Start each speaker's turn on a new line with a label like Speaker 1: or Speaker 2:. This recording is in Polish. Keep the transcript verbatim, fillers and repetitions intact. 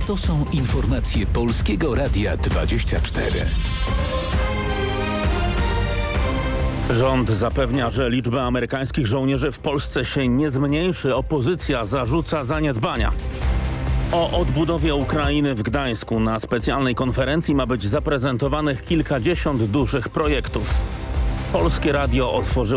Speaker 1: To są informacje Polskiego Radia dwadzieścia cztery.
Speaker 2: Rząd zapewnia, że liczba amerykańskich żołnierzy w Polsce się nie zmniejszy. Opozycja zarzuca zaniedbania. O odbudowie Ukrainy w Gdańsku na specjalnej konferencji ma być zaprezentowanych kilkadziesiąt dużych projektów. Polskie Radio otworzyło